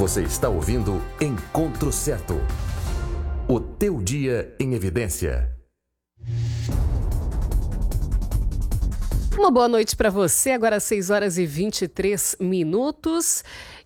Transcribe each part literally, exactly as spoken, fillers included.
Você está ouvindo Encontro Certo. O teu dia em evidência. Uma boa noite para você, agora às seis horas e vinte e três minutos.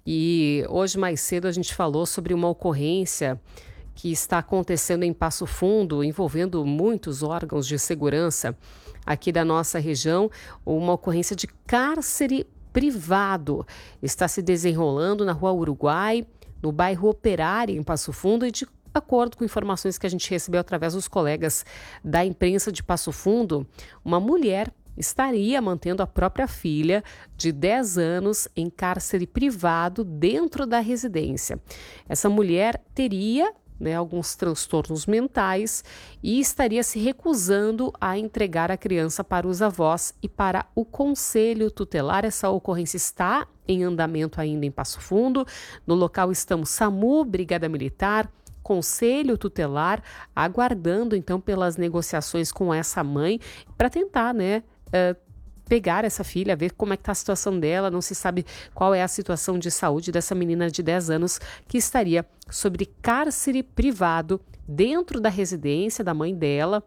E hoje mais cedo a gente falou sobre uma ocorrência que está acontecendo em Passo Fundo, envolvendo muitos órgãos de segurança aqui da nossa região, uma ocorrência de cárcere privado. Está se desenrolando na Rua Uruguai, no bairro Operária, em Passo Fundo, e de acordo com informações que a gente recebeu através dos colegas da imprensa de Passo Fundo, uma mulher estaria mantendo a própria filha de dez anos em cárcere privado dentro da residência. Essa mulher teria Né, alguns transtornos mentais e estaria se recusando a entregar a criança para os avós e para o conselho tutelar. Essa ocorrência está em andamento ainda em Passo Fundo. No local estão SAMU, Brigada Militar, Conselho Tutelar, aguardando então pelas negociações com essa mãe para tentar, né, uh, pegar essa filha, ver como é que está a situação dela. Não se sabe qual é a situação de saúde dessa menina de dez anos que estaria sobre cárcere privado dentro da residência da mãe dela.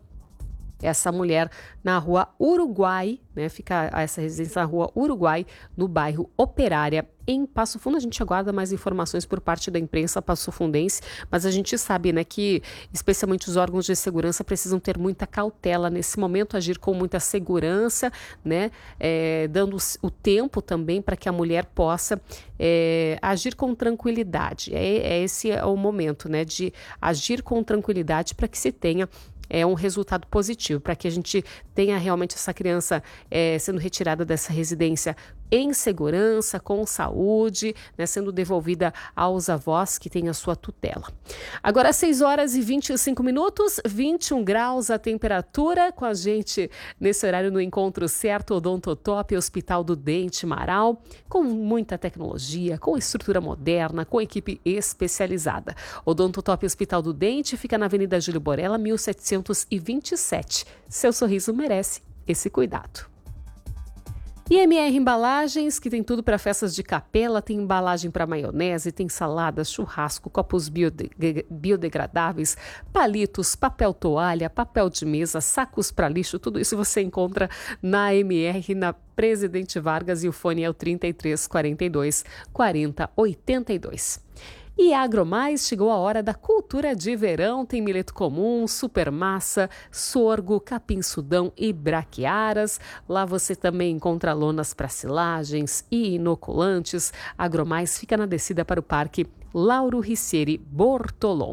Essa mulher na Rua Uruguai, né, fica essa residência na Rua Uruguai, no bairro Operária, em Passo Fundo. A gente aguarda mais informações por parte da imprensa passofundense, mas a gente sabe, né, que especialmente os órgãos de segurança precisam ter muita cautela nesse momento, agir com muita segurança, né, é, dando o tempo também para que a mulher possa é, agir com tranquilidade. É, é esse é o momento, né, de agir com tranquilidade para que se tenha é um resultado positivo, para que a gente tenha realmente essa criança é, sendo retirada dessa residência em segurança, com saúde, né, sendo devolvida aos avós que têm a sua tutela. Agora, seis horas e vinte e cinco minutos, vinte e um graus a temperatura, com a gente nesse horário no Encontro Certo, Odontotop, Hospital do Dente Marau, com muita tecnologia, com estrutura moderna, com equipe especializada. Odontotop Hospital do Dente fica na Avenida Júlio Borella, mil setecentos e vinte e sete. Seu sorriso merece esse cuidado. I M R Embalagens, que tem tudo para festas de capela, tem embalagem para maionese, tem saladas, churrasco, copos biode- biodegradáveis, palitos, papel toalha, papel de mesa, sacos para lixo, tudo isso você encontra na I M R, na Presidente Vargas, e o fone é o trinta e três, quarenta e dois, quarenta, oitenta e dois. E Agromais, chegou a hora da cultura de verão, tem milheto comum, supermassa, sorgo, capim-sudão e braquiaras. Lá você também encontra lonas para silagens e inoculantes. Agromais fica na descida para o Parque Lauro Ricieri Bortolom.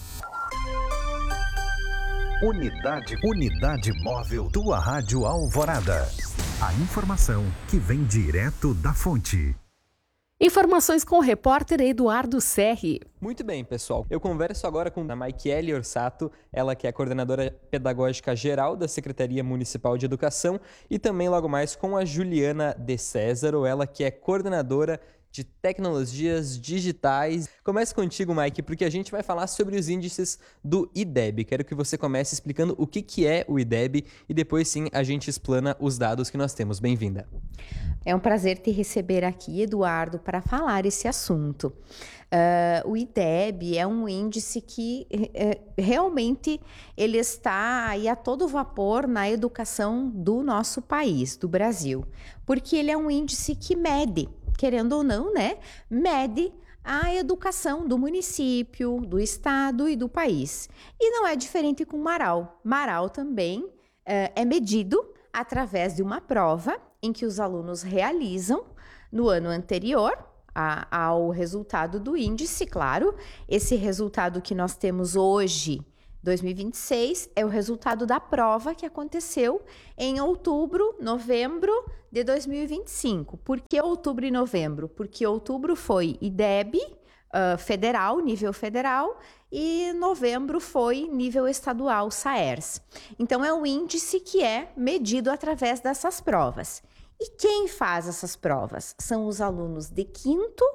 Unidade, Unidade Móvel, tua Rádio Alvorada. A informação que vem direto da fonte. Informações com o repórter Eduardo Serri. Muito bem, pessoal. Eu converso agora com a Maikiele Orsato, ela que é a coordenadora pedagógica geral da Secretaria Municipal de Educação, e também logo mais com a Juliana de Césaro, ela que é coordenadora de tecnologias digitais. Começo contigo, Mike, porque a gente vai falar sobre os índices do I D E B. Quero que você comece explicando o que, que é o I D E B e depois sim a gente explana os dados que nós temos. Bem-vinda. É um prazer te receber aqui, Eduardo, para falar esse assunto. Uh, o I D E B é um índice que uh, realmente ele está aí a todo vapor na educação do nosso país, do Brasil, porque ele é um índice que mede, querendo ou não, né, mede a educação do município, do estado e do país. E não é diferente com Marau. Marau também uh, é medido através de uma prova em que os alunos realizam no ano anterior a, ao resultado do índice, claro. Esse resultado que nós temos hoje, dois mil e vinte e seis, é o resultado da prova que aconteceu em outubro, novembro de dois mil e vinte e cinco. Por que outubro e novembro? Porque outubro foi I D E B uh, federal, nível federal, e novembro foi nível estadual, SAERS. Então, é um índice que é medido através dessas provas. E quem faz essas provas? São os alunos de quinto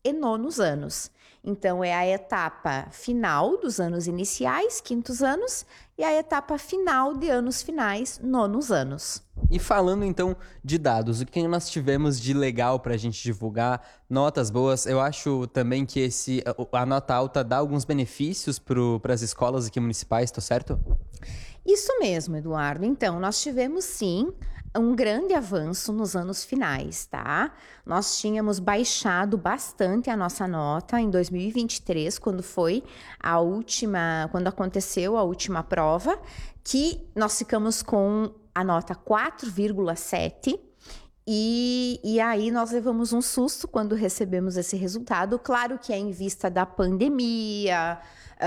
e nonos anos. Então, é a etapa final dos anos iniciais, quintos anos, e a etapa final de anos finais, nonos anos. E falando então de dados, o que nós tivemos de legal para a gente divulgar, notas boas, eu acho também que esse, a nota alta dá alguns benefícios para as escolas aqui municipais, tô certo? Isso mesmo, Eduardo. Então, nós tivemos sim um grande avanço nos anos finais, tá? Nós tínhamos baixado bastante a nossa nota em dois mil e vinte e três, quando foi a última, quando aconteceu a última prova, que nós ficamos com a nota quatro vírgula sete. E, e aí nós levamos um susto quando recebemos esse resultado. Claro que é em vista da pandemia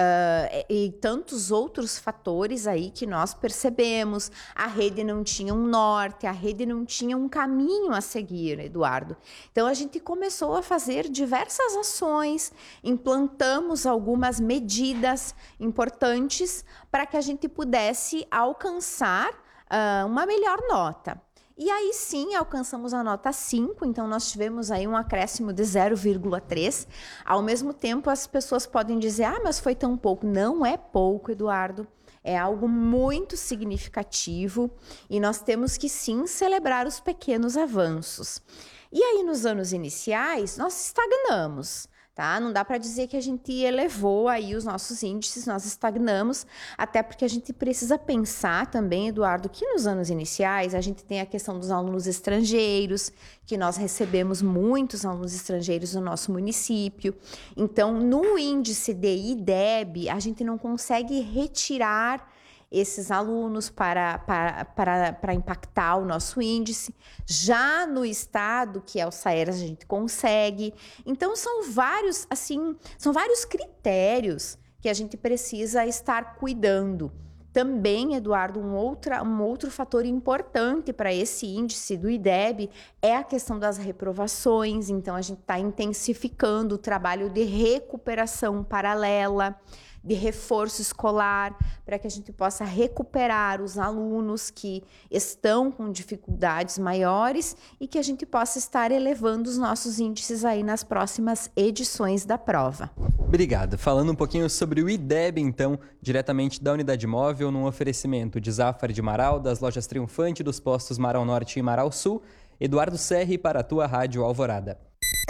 uh, e, e tantos outros fatores aí que nós percebemos. A rede não tinha um norte, a rede não tinha um caminho a seguir, Eduardo. Então a gente começou a fazer diversas ações, implantamos algumas medidas importantes para que a gente pudesse alcançar uh, uma melhor nota. E aí sim, alcançamos a nota cinco, então nós tivemos aí um acréscimo de zero vírgula três. Ao mesmo tempo, as pessoas podem dizer, ah, mas foi tão pouco. Não é pouco, Eduardo. É algo muito significativo e nós temos que sim celebrar os pequenos avanços. E aí, nos anos iniciais, nós estagnamos. Tá? Não dá para dizer que a gente elevou aí os nossos índices, nós estagnamos, até porque a gente precisa pensar também, Eduardo, que nos anos iniciais a gente tem a questão dos alunos estrangeiros, que nós recebemos muitos alunos estrangeiros no nosso município. Então, no índice de I D E B, a gente não consegue retirar esses alunos para, para, para, para impactar o nosso índice. Já no estado, que é o SAERAS, a gente consegue. Então, são vários, assim, são vários critérios que a gente precisa estar cuidando. Também, Eduardo, um, outra, um outro fator importante para esse índice do I D E B é a questão das reprovações. Então, a gente está intensificando o trabalho de recuperação paralela, de reforço escolar, para que a gente possa recuperar os alunos que estão com dificuldades maiores e que a gente possa estar elevando os nossos índices aí nas próximas edições da prova. Obrigado. Falando um pouquinho sobre o I D E B, então, diretamente da Unidade Móvel, num oferecimento de Zafari de Marau, das lojas Triunfante, dos postos Marau Norte e Marau Sul, Eduardo Serri para a tua Rádio Alvorada.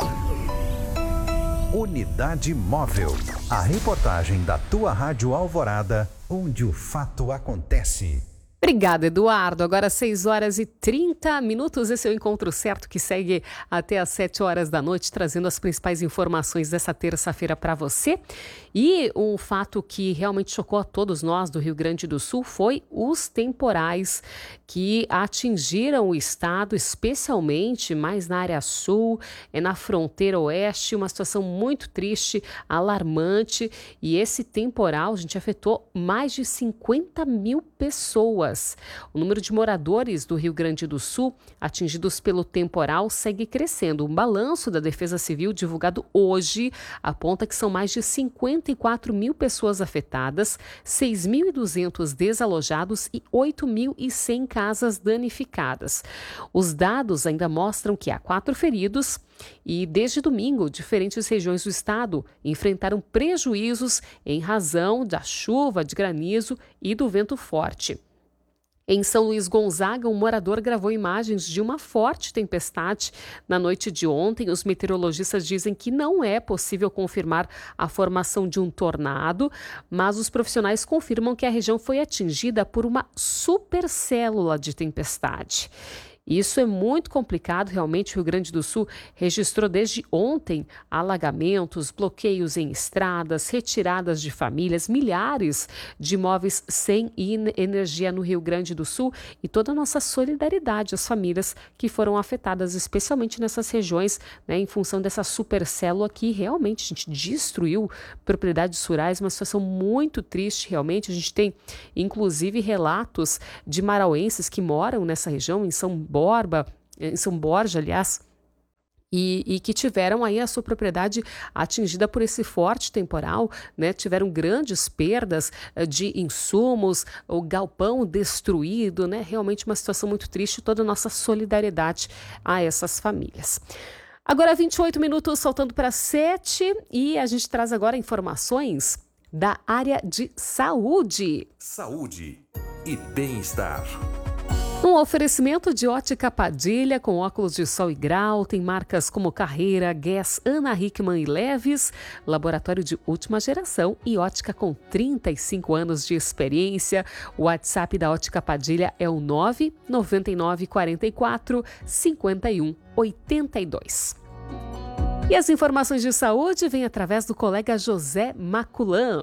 Unidade Móvel, a reportagem da tua Rádio Alvorada, onde o fato acontece. Obrigada, Eduardo. Agora seis horas e trinta minutos. Esse é o Encontro Certo que segue até às sete horas da noite, trazendo as principais informações dessa terça-feira para você. E um fato que realmente chocou a todos nós do Rio Grande do Sul foi os temporais que atingiram o estado, especialmente mais na área sul, é na fronteira oeste, uma situação muito triste, alarmante. E esse temporal, a gente, afetou mais de cinquenta mil pessoas. O número de moradores do Rio Grande do Sul atingidos pelo temporal segue crescendo. Um balanço da Defesa Civil divulgado hoje aponta que são mais de cinquenta e quatro mil pessoas afetadas, seis mil e duzentos desalojados e oito mil e cem casas danificadas. Os dados ainda mostram que há quatro feridos e, desde domingo, diferentes regiões do estado enfrentaram prejuízos em razão da chuva, de granizo e do vento forte. Em São Luís Gonzaga, um morador gravou imagens de uma forte tempestade na noite de ontem. Os meteorologistas dizem que não é possível confirmar a formação de um tornado, mas os profissionais confirmam que a região foi atingida por uma supercélula de tempestade. Isso é muito complicado, realmente. O Rio Grande do Sul registrou desde ontem alagamentos, bloqueios em estradas, retiradas de famílias, milhares de imóveis sem energia no Rio Grande do Sul, e toda a nossa solidariedade às famílias que foram afetadas, especialmente nessas regiões, né, em função dessa supercélula que realmente a gente destruiu propriedades rurais, uma situação muito triste realmente. A gente tem inclusive relatos de marauenses que moram nessa região, em São Borba, em São Borja, aliás, e, e que tiveram aí a sua propriedade atingida por esse forte temporal, né? Tiveram grandes perdas uh, de insumos, o galpão destruído, né? Realmente uma situação muito triste, toda a nossa solidariedade a essas famílias. Agora vinte e oito minutos, saltando para sete, e a gente traz agora informações da área de saúde. Saúde e bem-estar. Um oferecimento de Ótica Padilha, com óculos de sol e grau, tem marcas como Carreira, Guess, Ana Hickman e Leves, laboratório de última geração e ótica com trinta e cinco anos de experiência. O WhatsApp da Ótica Padilha é o nove nove nove quatro quatro cinco um oito dois. E as informações de saúde vêm através do colega José Maculan.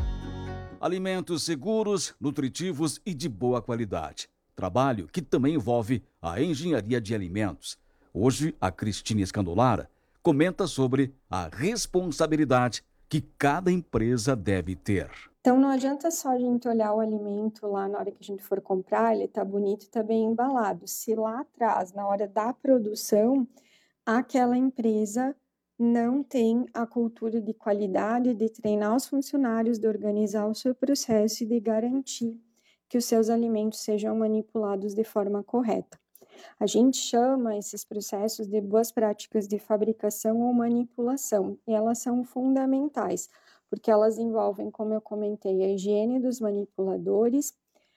Alimentos seguros, nutritivos e de boa qualidade. Trabalho que também envolve a engenharia de alimentos. Hoje, a Cristina Escandolara comenta sobre a responsabilidade que cada empresa deve ter. Então, não adianta só a gente olhar o alimento lá na hora que a gente for comprar, ele tá bonito e tá bem embalado. Se lá atrás, na hora da produção, aquela empresa não tem a cultura de qualidade, de treinar os funcionários, de organizar o seu processo e de garantir que os seus alimentos sejam manipulados de forma correta. A gente chama esses processos de boas práticas de fabricação ou manipulação, e elas são fundamentais, porque elas envolvem, como eu comentei, a higiene dos manipuladores,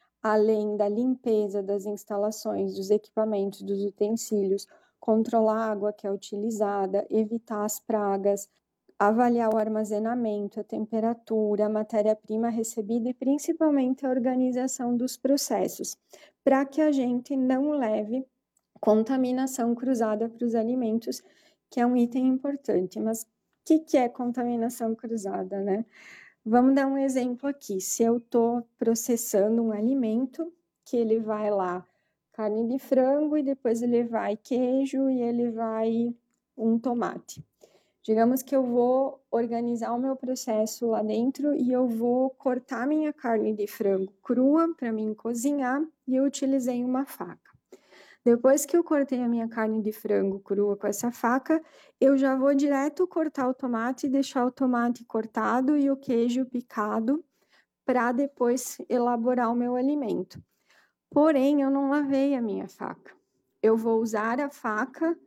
além da limpeza das instalações, dos equipamentos, dos utensílios, controlar a água que é utilizada, evitar as pragas, avaliar o armazenamento, a temperatura, a matéria-prima recebida e principalmente a organização dos processos, para que a gente não leve contaminação cruzada para os alimentos, que é um item importante. Mas o que, que é contaminação cruzada, né? Vamos dar um exemplo aqui. Se eu estou processando um alimento, que ele vai lá carne de frango e depois ele vai queijo e ele vai um tomate. Digamos que eu vou organizar o meu processo lá dentro e eu vou cortar minha carne de frango crua para mim cozinhar e eu utilizei uma faca. Depois que eu cortei a minha carne de frango crua com essa faca, eu já vou direto cortar o tomate e deixar o tomate cortado e o queijo picado para depois elaborar o meu alimento. Porém, eu não lavei a minha faca. Eu vou usar a faca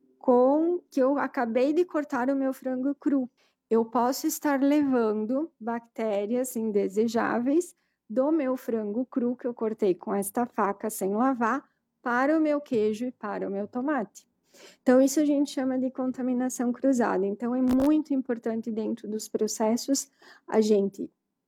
com que eu acabei de cortar o meu frango cru. Eu posso estar levando bactérias indesejáveis do meu frango cru que eu cortei com esta faca sem lavar para o meu queijo e para o meu tomate. Então, isso a gente chama de contaminação cruzada. Então, é muito importante dentro dos processos a gente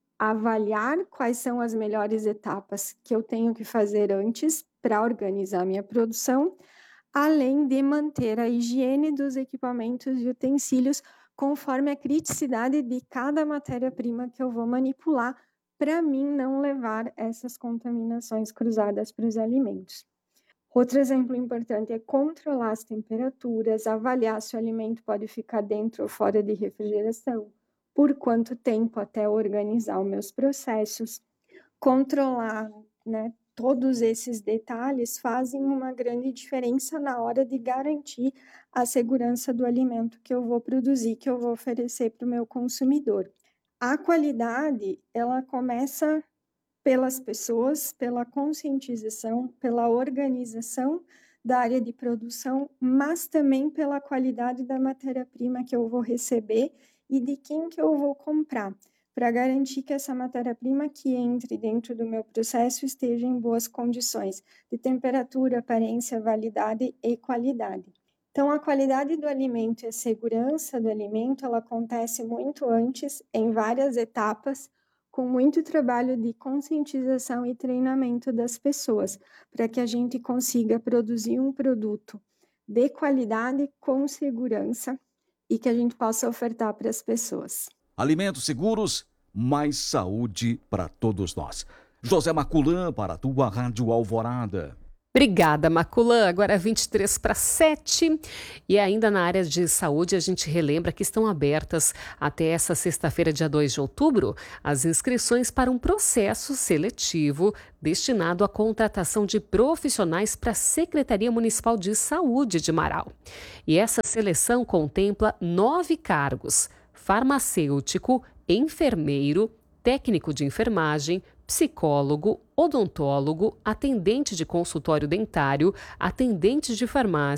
avaliar quais são as melhores etapas que eu tenho que fazer antes para organizar a minha produção, além de manter a higiene dos equipamentos e utensílios conforme a criticidade de cada matéria-prima que eu vou manipular, para mim não levar essas contaminações cruzadas para os alimentos. Outro exemplo importante é controlar as temperaturas, avaliar se o alimento pode ficar dentro ou fora de refrigeração, por quanto tempo até organizar os meus processos, controlar, né? Todos esses detalhes fazem uma grande diferença na hora de garantir a segurança do alimento que eu vou produzir, que eu vou oferecer para o meu consumidor. A qualidade, ela começa pelas pessoas, pela conscientização, pela organização da área de produção, mas também pela qualidade da matéria-prima que eu vou receber e de quem que eu vou comprar, para garantir que essa matéria-prima que entre dentro do meu processo esteja em boas condições de temperatura, aparência, validade e qualidade. Então, a qualidade do alimento e a segurança do alimento, ela acontece muito antes, em várias etapas, com muito trabalho de conscientização e treinamento das pessoas, para que a gente consiga produzir um produto de qualidade, com segurança, e que a gente possa ofertar para as pessoas. Alimentos seguros, mais saúde para todos nós. José Maculan para a tua Rádio Alvorada. Obrigada, Maculan. Agora é vinte e três para sete. E ainda na área de saúde, a gente relembra que estão abertas até essa sexta-feira, dia dois de outubro, as inscrições para um processo seletivo destinado à contratação de profissionais para a Secretaria Municipal de Saúde de Marau. E essa seleção contempla nove cargos: farmacêutico, enfermeiro, técnico de enfermagem, psicólogo, odontólogo, atendente de consultório dentário, atendente de farmácia,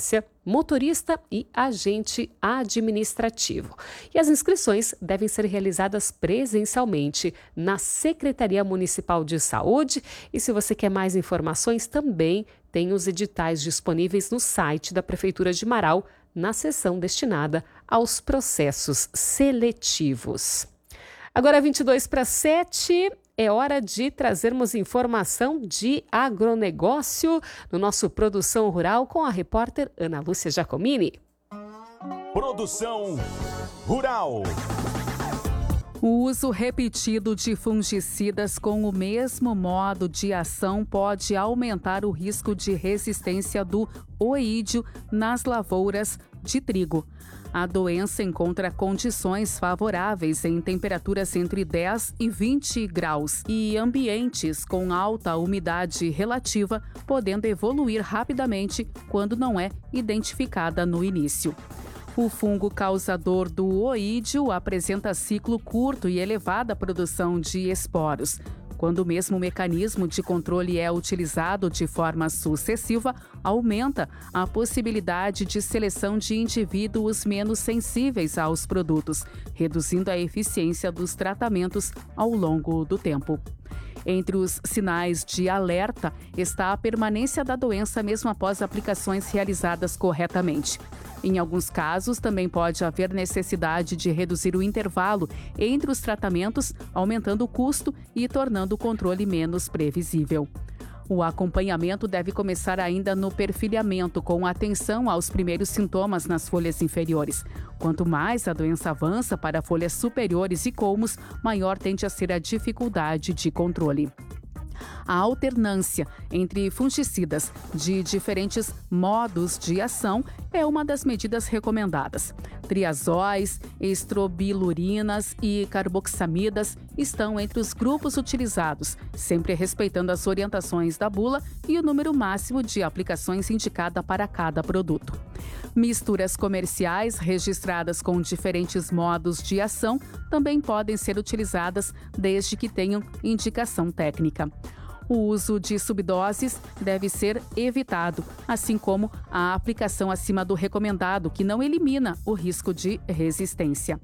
motorista e agente administrativo. E as inscrições devem ser realizadas presencialmente na Secretaria Municipal de Saúde. E se você quer mais informações, também tem os editais disponíveis no site da Prefeitura de Marau, na seção destinada aos processos seletivos. Agora, vinte e dois para sete, é hora de trazermos informação de agronegócio no nosso Produção Rural com a repórter Ana Lúcia Giacomini. Produção Rural. O uso repetido de fungicidas com o mesmo modo de ação pode aumentar o risco de resistência do oídio nas lavouras de trigo. A doença encontra condições favoráveis em temperaturas entre dez e vinte graus e ambientes com alta umidade relativa, podendo evoluir rapidamente quando não é identificada no início. O fungo causador do oídio apresenta ciclo curto e elevada produção de esporos. Quando o mesmo mecanismo de controle é utilizado de forma sucessiva, aumenta a possibilidade de seleção de indivíduos menos sensíveis aos produtos, reduzindo a eficiência dos tratamentos ao longo do tempo. Entre os sinais de alerta está a permanência da doença mesmo após aplicações realizadas corretamente. Em alguns casos, também pode haver necessidade de reduzir o intervalo entre os tratamentos, aumentando o custo e tornando o controle menos previsível. O acompanhamento deve começar ainda no perfilhamento, com atenção aos primeiros sintomas nas folhas inferiores. Quanto mais a doença avança para folhas superiores e colmos, maior tende a ser a dificuldade de controle. A alternância entre fungicidas de diferentes modos de ação é uma das medidas recomendadas. Triazóis, estrobilurinas e carboxamidas estão entre os grupos utilizados, sempre respeitando as orientações da bula e o número máximo de aplicações indicada para cada produto. Misturas comerciais registradas com diferentes modos de ação também podem ser utilizadas desde que tenham indicação técnica. O uso de subdoses deve ser evitado, assim como a aplicação acima do recomendado, que não elimina o risco de resistência.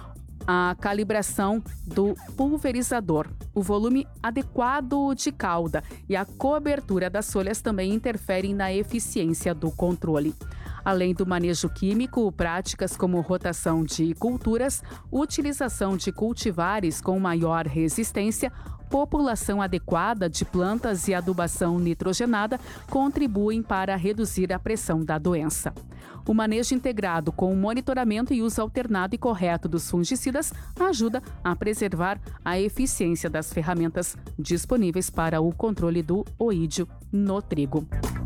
A calibração do pulverizador, o volume adequado de cauda e a cobertura das folhas também interferem na eficiência do controle. Além do manejo químico, práticas como rotação de culturas, utilização de cultivares com maior resistência, população adequada de plantas e adubação nitrogenada contribuem para reduzir a pressão da doença. O manejo integrado com o monitoramento e uso alternado e correto dos fungicidas ajuda a preservar a eficiência das ferramentas disponíveis para o controle do oídio no trigo.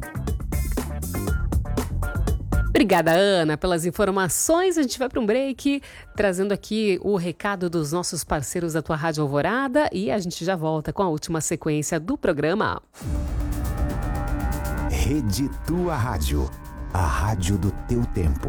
Obrigada, Ana, pelas informações. A gente vai para um break, trazendo aqui o recado dos nossos parceiros da tua Rádio Alvorada e a gente já volta com a última sequência do programa. Rede Tua Rádio, a rádio do teu tempo.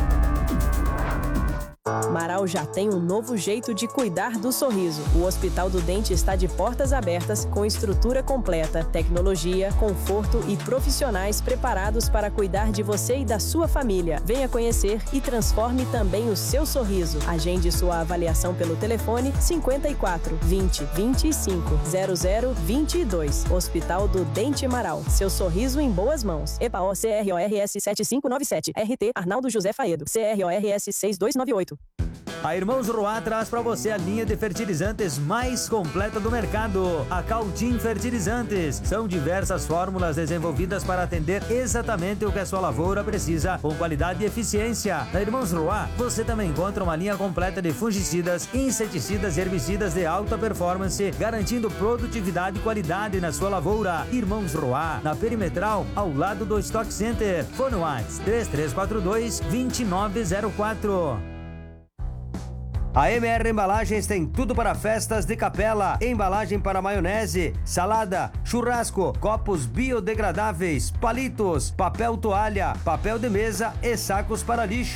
Marau já tem um novo jeito de cuidar do sorriso. O Hospital do Dente está de portas abertas, com estrutura completa, tecnologia, conforto e profissionais preparados para cuidar de você e da sua família. Venha conhecer e transforme também o seu sorriso. Agende sua avaliação pelo telefone cinquenta e quatro, vinte, vinte e cinco, zero zero vinte e dois. Hospital do Dente Marau. Seu sorriso em boas mãos. E P A O C R O R S sete cinco nove sete. R T Arnaldo José Faedo. C R O R S seis dois nove oito. A Irmãos Roá traz para você a linha de fertilizantes mais completa do mercado, a Cautim Fertilizantes. São diversas fórmulas desenvolvidas para atender exatamente o que a sua lavoura precisa, com qualidade e eficiência. Na Irmãos Roá, você também encontra uma linha completa de fungicidas, inseticidas e herbicidas de alta performance, garantindo produtividade e qualidade na sua lavoura. Irmãos Roá, na Perimetral, ao lado do Stock Center. Fone WhatsApp três três quatro dois, dois nove zero quatro. A M R Embalagens tem tudo para festas de capela, embalagem para maionese, salada, churrasco, copos biodegradáveis, palitos, papel toalha, papel de mesa e sacos para lixo.